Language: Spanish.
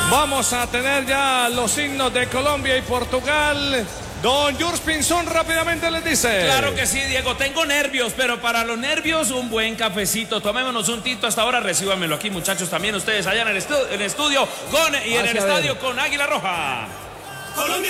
Vamos a tener ya los signos de Colombia y Portugal. Don Jules Pinzón rápidamente les dice. Claro que sí, Diego, tengo nervios, pero para los nervios un buen cafecito. Tomémonos un tinto hasta ahora, recíbanmelo aquí, muchachos, también ustedes allá en el estudio y en el estadio con Águila Roja. Colombia.